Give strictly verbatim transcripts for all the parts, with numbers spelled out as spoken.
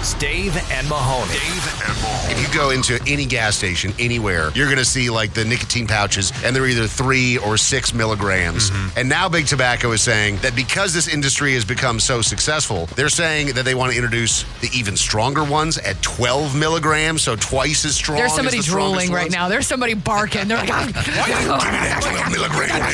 It's Dave and Mahoney. Dave and Mahoney. If you go into any gas station anywhere, you're going to see like the nicotine pouches, and they're either three or six milligrams. Mm-hmm. And now Big Tobacco is saying that because this industry has become so successful, they're saying that they want to introduce the even stronger ones at twelve milligrams, so twice as strong. There's somebody as the drooling right ones. now. There's somebody barking. They're like, twelve milligrams.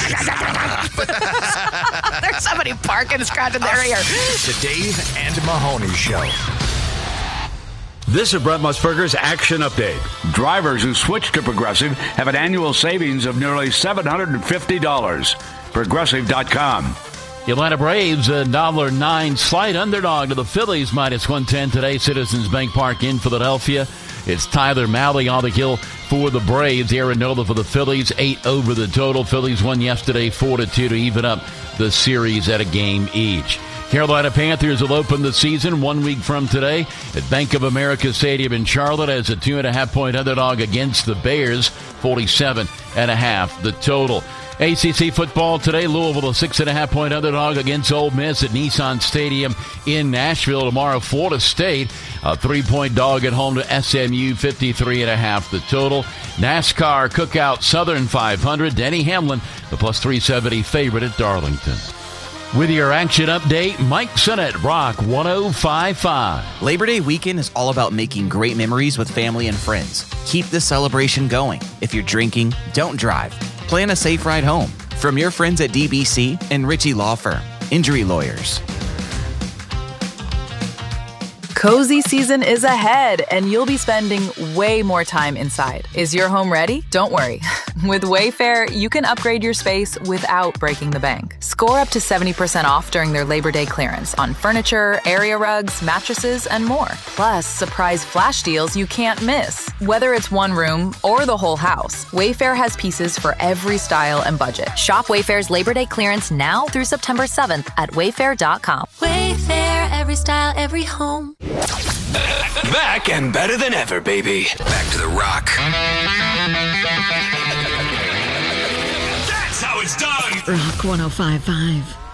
there's somebody barking, scratching their ear. The Dave and Mahoney Show. This is Brent Musburger's Action Update. Drivers who switch to Progressive have an annual savings of nearly seven hundred fifty dollars. Progressive dot com. The Atlanta Braves, a one dollar nine slight underdog to the Phillies, minus one ten today, Citizens Bank Park in Philadelphia. It's Tyler Mahle on the hill for the Braves. Aaron Nola for the Phillies, eight over the total. Phillies won yesterday four to two to even up the series at a game each. Carolina Panthers will open the season one week from today at Bank of America Stadium in Charlotte as a two and a half point underdog against the Bears, forty-seven and a half the total. A C C football today, Louisville a six and a half point underdog against Ole Miss at Nissan Stadium in Nashville. Tomorrow, Florida State, a three point dog at home to S M U, fifty-three and a half the total. NASCAR Cookout Southern five hundred, Denny Hamlin, the plus three seventy favorite at Darlington. With your action update, Mike Sinnott, Rock one oh five point five. Labor Day weekend is all about making great memories with family and friends. Keep the celebration going. If you're drinking, don't drive. Plan a safe ride home. From your friends at D B C and Ritchie Law Firm, Injury Lawyers. Cozy season is ahead, and you'll be spending way more time inside. Is your home ready? Don't worry. With Wayfair, you can upgrade your space without breaking the bank. Score up to seventy percent off during their Labor Day clearance on furniture, area rugs, mattresses, and more. Plus, surprise flash deals you can't miss. Whether it's one room or the whole house, Wayfair has pieces for every style and budget. Shop Wayfair's Labor Day clearance now through September seventh at wayfair dot com. Wayfair, every style, every home. Back and better than ever, baby. Back to the Rock. That's how it's done. Rock one oh five point five.